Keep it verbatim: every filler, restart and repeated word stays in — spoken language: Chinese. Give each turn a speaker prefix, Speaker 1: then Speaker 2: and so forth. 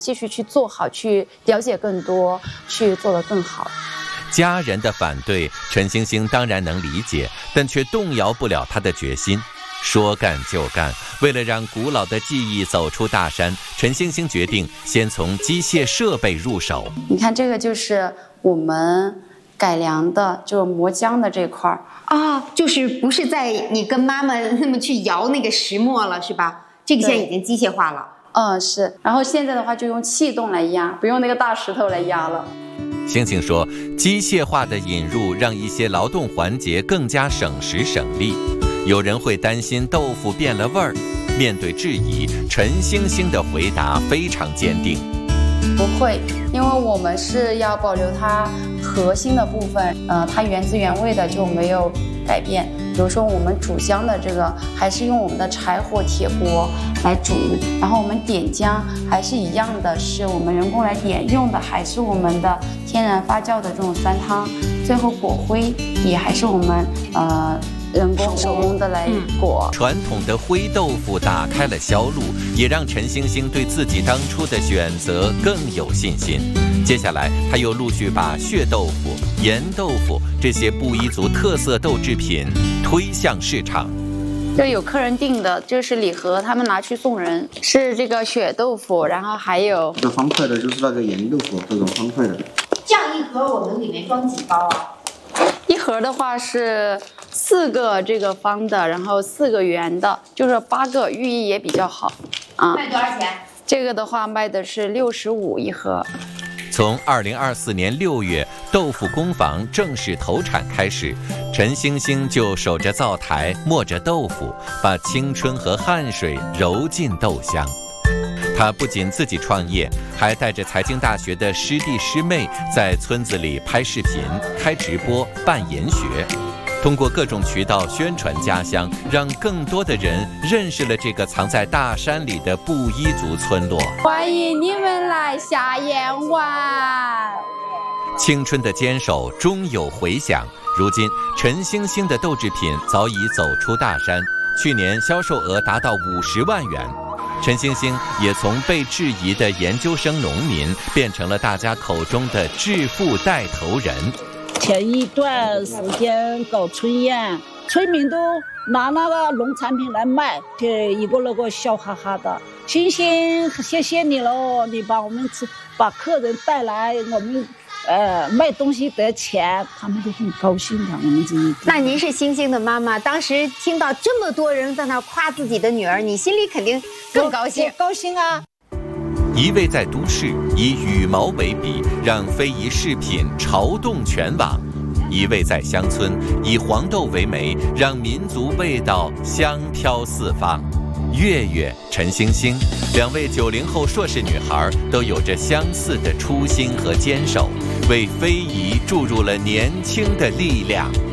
Speaker 1: 继续去做好，去了解更多，去做得更好。
Speaker 2: 家人的反对，陈星星当然能理解，但却动摇不了他的决心。说干就干，为了让古老的技艺走出大山，陈星星决定先从机械设备入手。
Speaker 1: 你看，这个就是我们改良的，就是磨浆的这块儿
Speaker 3: 啊、哦，就是不是在你跟妈妈那么去摇那个石磨了，是吧？这个现在已经机械化了。
Speaker 1: 嗯，是。然后现在的话，就用气动来压，不用那个大石头来压了。
Speaker 2: 星星说，机械化的引入让一些劳动环节更加省时省力。有人会担心豆腐变了味儿，面对质疑，陈星星的回答非常坚定。
Speaker 1: 不会，因为我们是要保留它核心的部分，呃，它原汁原味的就没有改变。比如说我们煮浆的这个，还是用我们的柴火铁锅来煮，然后我们点浆还是一样的，是我们人工来点，用的还是我们的天然发酵的这种酸汤，最后裹灰也还是我们呃。人工手工的来裹、
Speaker 2: 嗯、传统的灰豆腐打开了销路，也让陈星星对自己当初的选择更有信心。接下来他又陆续把血豆腐、盐豆腐这些布依族特色豆制品推向市场。
Speaker 1: 这有客人订的，这是礼盒，他们拿去送人，是这个血豆腐，然后还有
Speaker 4: 这个方块的就是那个盐豆腐，这种方块的。
Speaker 3: 这样一盒我们里面装几包啊？
Speaker 1: 一盒的话是四个这个方的，然后四个圆的，就是八个，寓意也比较好啊。
Speaker 3: 卖多少钱？
Speaker 1: 这个的话卖的是六十五一盒。
Speaker 2: 从二零二四年六月豆腐工坊正式投产开始，陈星星就守着灶台，磨着豆腐，把青春和汗水揉进豆香。他不仅自己创业，还带着财经大学的师弟师妹在村子里拍视频、开直播、办研学，通过各种渠道宣传家乡，让更多的人认识了这个藏在大山里的布依族村落。
Speaker 1: 欢迎你们来下盐湾。
Speaker 2: 青春的坚守终有回响，如今陈星星的豆制品早已走出大山，去年销售额达到五十万元。陈星星也从被质疑的研究生农民变成了大家口中的致富带头人。
Speaker 5: 前一段时间搞春宴，村民都拿那个农产品来卖，就一个那个笑哈哈的。星星，谢谢你喽，你把我们把客人带来，我们呃卖东西得钱，他们都很高兴的。我们这一
Speaker 3: 那您是星星的妈妈，当时听到这么多人在那夸自己的女儿，你心里肯定更高兴。
Speaker 5: 高兴啊！
Speaker 2: 一位在都市以羽毛为笔，让非遗饰品潮动全网；一位在乡村以黄豆为媒，让民族味道香飘四方。月月、陈星星，两位九零后硕士女孩都有着相似的初心和坚守，为非遗注入了年轻的力量。